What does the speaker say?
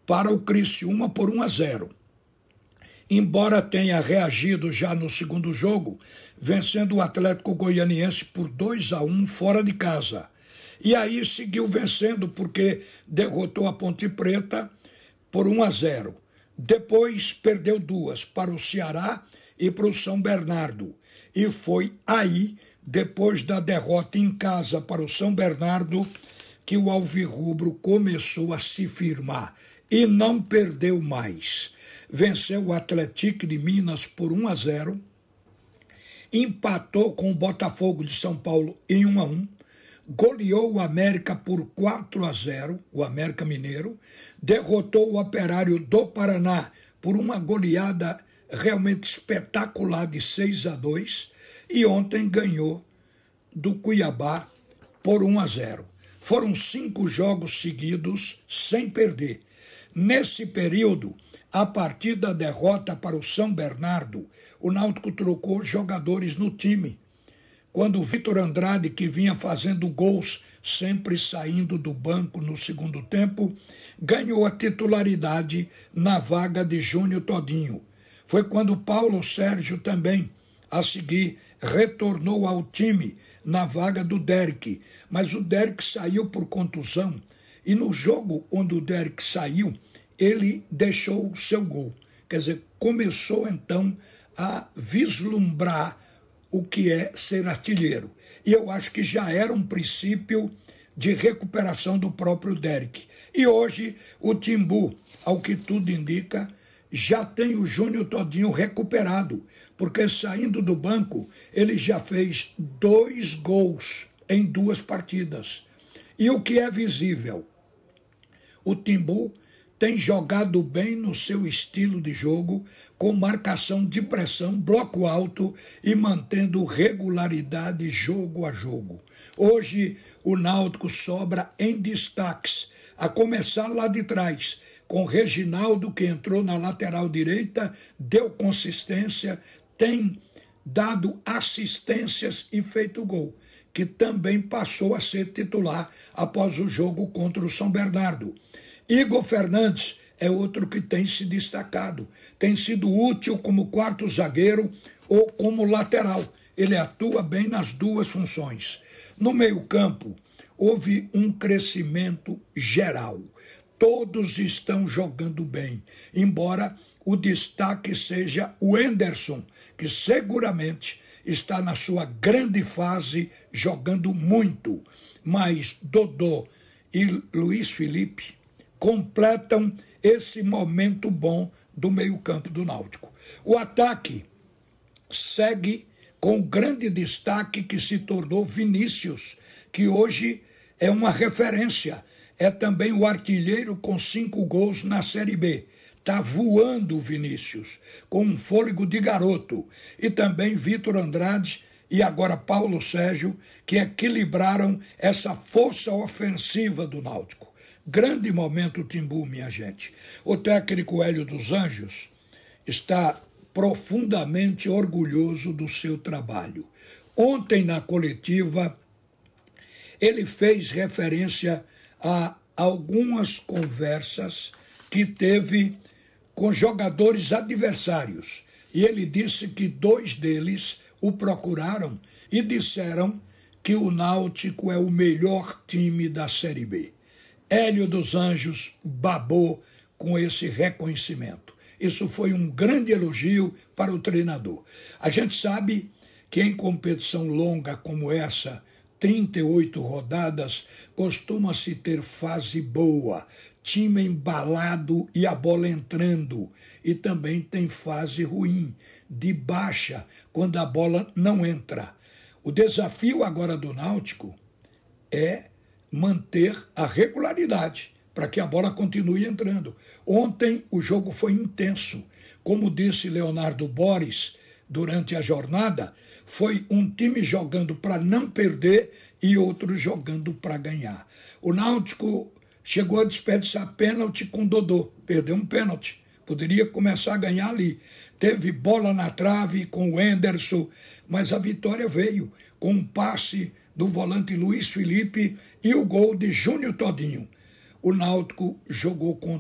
para o Criciúma por 1-0. Embora tenha reagido já no segundo jogo, vencendo o Atlético Goianiense por 2-1 fora de casa. E aí seguiu vencendo porque derrotou a Ponte Preta por 1-0. Depois perdeu 2 para o Ceará e para o São Bernardo. E foi aí, depois da derrota em casa para o São Bernardo, que o alvirrubro começou a se firmar e não perdeu mais. Venceu o Atlético de Minas por 1-0, empatou com o Botafogo de São Paulo em 1-1, goleou o América por 4-0, o América Mineiro, derrotou o Operário do Paraná por uma goleada realmente espetacular de 6-2 e ontem ganhou do Cuiabá por 1-0. Foram 5 jogos seguidos sem perder. Nesse período, a partir da derrota para o São Bernardo, o Náutico trocou jogadores no time. Quando o Vitor Andrade, que vinha fazendo gols, sempre saindo do banco no segundo tempo, ganhou a titularidade na vaga de Júnior Todinho. Foi quando Paulo Sérgio também, a seguir, retornou ao time na vaga do Derek. Mas o Derek saiu por contusão e no jogo onde o Derek saiu, ele deixou o seu gol. Quer dizer, começou então a vislumbrar o que é ser artilheiro. E eu acho que já era um princípio de recuperação do próprio Derek. E hoje o Timbu, ao que tudo indica, já tem o Júnior Todinho recuperado, porque saindo do banco ele já fez 2 gols em 2 partidas. E o que é visível? O Timbu tem jogado bem no seu estilo de jogo, com marcação de pressão, bloco alto e mantendo regularidade jogo a jogo. Hoje o Náutico sobra em destaques, a começar lá de trás, com Reginaldo, que entrou na lateral direita, deu consistência, tem dado assistências e feito gol, que também passou a ser titular após o jogo contra o São Bernardo. Igor Fernandes é outro que tem se destacado, tem sido útil como quarto zagueiro ou como lateral. Ele atua bem nas 2 funções. No meio-campo, houve um crescimento geral. Todos estão jogando bem, embora o destaque seja o Henderson, que seguramente está na sua grande fase, jogando muito. Mas Dodô e Luiz Felipe completam esse momento bom do meio-campo do Náutico. O ataque segue com o grande destaque que se tornou Vinícius, que hoje é uma referência. É também o artilheiro com 5 gols na Série B. Está voando o Vinícius, com um fôlego de garoto. E também Vitor Andrade e agora Paulo Sérgio, que equilibraram essa força ofensiva do Náutico. Grande momento Timbu, minha gente. O técnico Hélio dos Anjos está profundamente orgulhoso do seu trabalho. Ontem, na coletiva, ele fez referência a algumas conversas que teve com jogadores adversários. E ele disse que 2 deles o procuraram e disseram que o Náutico é o melhor time da Série B. Hélio dos Anjos babou com esse reconhecimento. Isso foi um grande elogio para o treinador. A gente sabe que em competição longa como essa, 38 rodadas, costuma-se ter fase boa, time embalado e a bola entrando. E também tem fase ruim, de baixa, quando a bola não entra. O desafio agora do Náutico é manter a regularidade para que a bola continue entrando. Ontem o jogo foi intenso. Como disse Leonardo Boris durante a jornada, foi um time jogando para não perder e outro jogando para ganhar. O Náutico chegou a desperdiçar pênalti com Dodô, perdeu um pênalti, poderia começar a ganhar ali. Teve bola na trave com o Henderson, mas a vitória veio com um passe do volante Luiz Felipe e o gol de Júnior Todinho. O Náutico jogou contra